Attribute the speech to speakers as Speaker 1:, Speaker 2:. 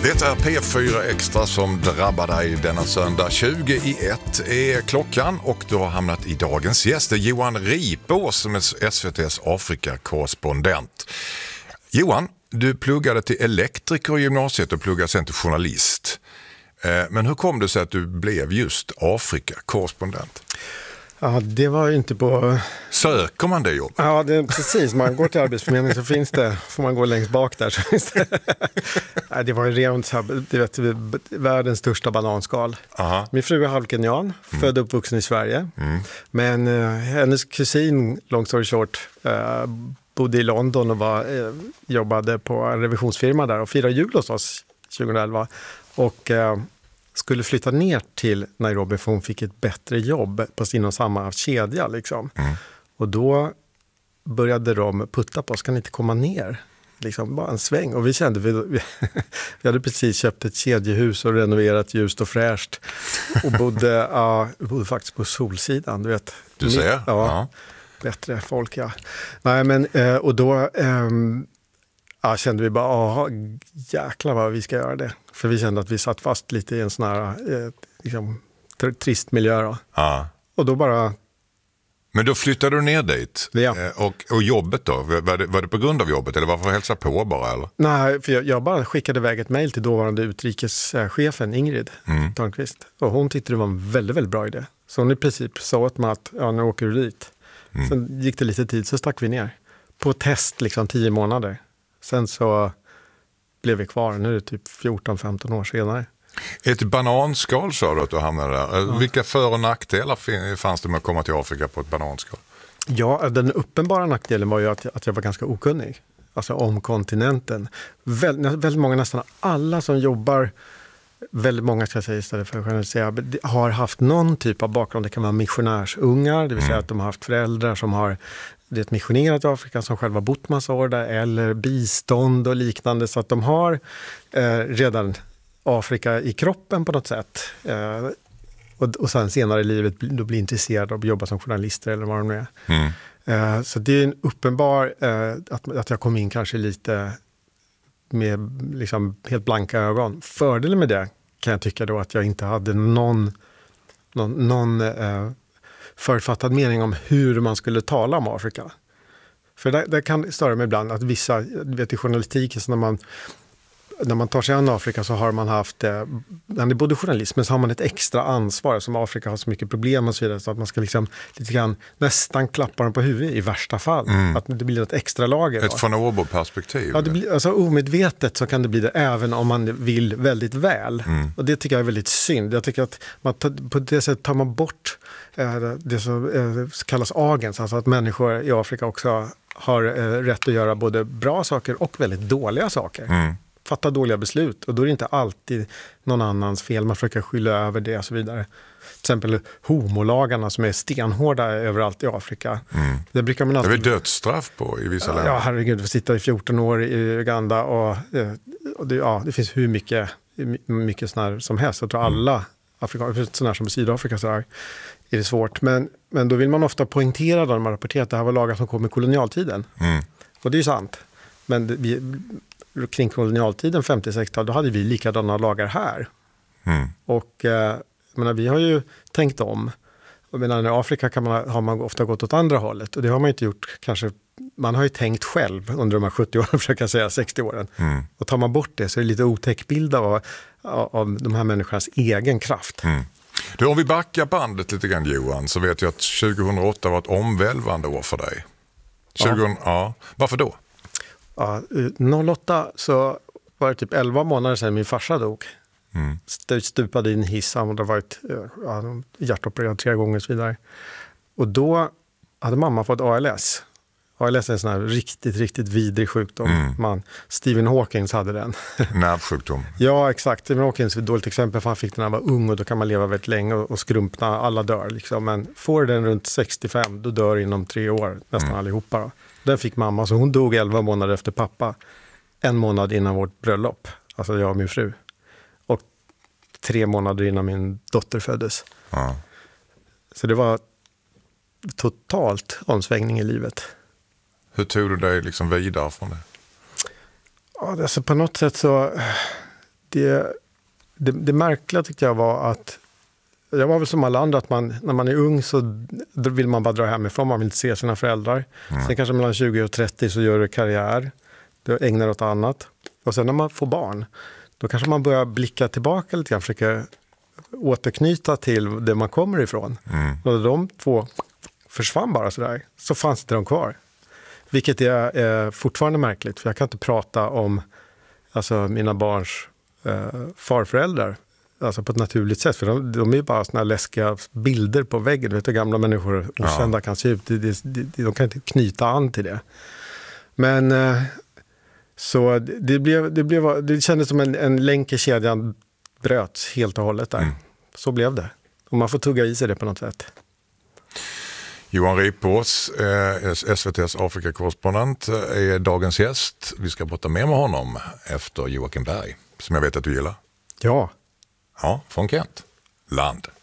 Speaker 1: Det är P4 Extra som drabbar dig denna söndag. 20:01 är klockan och du har hamnat i dagens gäst. Johan Ripås som är SVT:s Afrika-korrespondent. Johan, du pluggade till elektriker i gymnasiet och pluggade sen till journalist. Men hur kom det sig att du blev just Afrika-korrespondent?
Speaker 2: Ja, det var ju inte på...
Speaker 1: Söker man det jobb?
Speaker 2: Ja, det är precis. Man går till Arbetsförmedlingen så finns det, får man gå längst bak där så finns det. Nej, det var ju rent världens största bananskal.
Speaker 1: Aha.
Speaker 2: Min fru är halvkenyan, född och uppvuxen i Sverige. Men hennes kusin, long story short, bodde i London och jobbade på en revisionsfirma där och firade jul hos oss 2011. Och... skulle flytta ner till Nairobi för hon fick ett bättre jobb på sin och samma kedja. Liksom. Och då började de putta på oss, kan inte komma ner? Liksom, bara en sväng. Och vi kände, vi hade precis köpt ett kedjehus och renoverat ljust och fräscht. Och bodde faktiskt på Solsidan, du vet.
Speaker 1: Du ser?
Speaker 2: Ja. Bättre folk, ja. Nej, men, och då... kände vi bara, jäklar vad vi ska göra det. För vi kände att vi satt fast lite i en sån här trist miljö. Då.
Speaker 1: Ja.
Speaker 2: Och då bara...
Speaker 1: Men då flyttade du ner dit.
Speaker 2: Ja.
Speaker 1: Och jobbet då? Var det på grund av jobbet eller varför hälsa på bara? Eller?
Speaker 2: Nej, för jag bara skickade iväg ett mejl till dåvarande utrikeschefen Ingrid Törnqvist. Och hon tyckte det var en väldigt, väldigt bra idé. Så hon i princip sa åt mig att nu åker du dit. Sen gick det lite tid så stack vi ner. På test 10 månader. Sen så blev vi kvar. Nu är det typ 14-15 år senare.
Speaker 1: Ett bananskal sa du att du hamnade där. Ja. Vilka för- och nackdelar fanns det med att komma till Afrika på ett bananskal?
Speaker 2: Ja, den uppenbara nackdelen var ju att jag var ganska okunnig. Alltså om kontinenten. Väldigt många, nästan alla som jobbar, väldigt många ska jag säga istället för att säga, har haft någon typ av bakgrund. Det kan vara missionärsungar, det vill säga att de har haft föräldrar som har missionerat i Afrika som själva bott massa år där, eller bistånd och liknande, så att de har redan Afrika i kroppen på något sätt. Och sen senare i livet då blir intresserade av att jobba som journalister eller vad de är. Så det är en uppenbar att jag kom in kanske lite med helt blanka ögon. Fördelen med det kan jag tycka då att jag inte hade någon förutfattad mening om hur man skulle tala om Afrika. För det kan störa mig ibland att vissa, i journalistiken, så när man tar sig an Afrika så har man haft, när det är både journalist, men så har man ett extra ansvar som Afrika har så mycket problem och så vidare, så att man ska lite grann nästan klappa dem på huvudet i värsta fall. Att det blir ett extra lager.
Speaker 1: Ett von Obo-perspektiv.
Speaker 2: Ja, det blir, alltså omedvetet så kan det bli det även om man vill väldigt väl. Och det tycker jag är väldigt synd. Jag tycker att på det sättet tar man bort det som kallas agens, alltså att människor i Afrika också har rätt att göra både bra saker och väldigt dåliga saker. Fatta dåliga beslut, och då är det inte alltid någon annans fel, man försöker skylla över det och så vidare. Till exempel homolagarna som är stenhårda överallt i Afrika. Det brukar man alltid...
Speaker 1: Det är dödsstraff på i vissa länder.
Speaker 2: Ja, herregud, vi sitter i 14 år i Uganda och det finns hur mycket sådana här som helst. Jag tror alla afrikaner, sådana här som i Sydafrika, så här är det svårt. Men då vill man ofta poängtera när man rapporterar att det här var lagar som kom i kolonialtiden. Och det är ju sant. Men kring kolonialtiden 50-60-tal, då hade vi likadana lagar här. Och vi har ju tänkt om. Och i Afrika har man ofta gått åt andra hållet. Och det har man inte gjort kanske. Man har ju tänkt själv under de här 70 åren, försöker jag säga, 60 åren. Och tar man bort det så är det lite otäck bild av de här människornas egen kraft.
Speaker 1: Du, om vi backar bandet lite grann, Johan, så vet jag att 2008 var ett omvälvande år för dig. Varför då? Ja,
Speaker 2: 2008 så var det typ 11 månader sedan min farsa dog. Stupade i en hiss, han hade varit hjärtopererad 3 gånger och så vidare. Och då hade mamma fått ALS. ALS är en sån här riktigt, riktigt vidrig sjukdom. Stephen Hawking hade den.
Speaker 1: Nervsjukdom.
Speaker 2: Ja, exakt. Stephen Hawking är ett dåligt exempel, för han fick den när han var ung och då kan man leva väldigt länge och skrumpna, alla dör. Men får den runt 65, då dör inom 3 år nästan allihopa då. Den fick mamma, så hon dog 11 månader efter pappa. 1 månad innan vårt bröllop. Alltså jag och min fru. Och 3 månader innan min dotter föddes. Så det var totalt omsvängning i livet.
Speaker 1: Hur tog du dig vidare från det?
Speaker 2: Ja, alltså på något sätt så... det märkliga tyckte jag var att jag var väl som alla andra att när man är ung så vill man bara dra hemifrån, man vill inte se sina föräldrar. Sen kanske mellan 20 och 30 så gör du karriär, du ägnar åt annat. Och sen när man får barn, då kanske man börjar blicka tillbaka lite grann, försöka återknyta till det man kommer ifrån. Och de två försvann bara sådär, så fanns inte de kvar. Vilket är fortfarande märkligt, för jag kan inte prata om mina barns farföräldrar alltså på ett naturligt sätt, för de är ju bara såna läskiga bilder på väggen. Du vet hur gamla människor okända kan se ut. De kan inte knyta an till det. Men så det kändes som en länk i kedjan bröts helt och hållet där. Så blev det. Och man får tugga i sig det på något sätt.
Speaker 1: Johan Ripås, SVT:s Afrikakorrespondent, är dagens gäst. Vi ska prata mer med honom efter Joakim Berg, som jag vet att du gillar.
Speaker 2: Ja.
Speaker 1: Ja, från Kent. Land.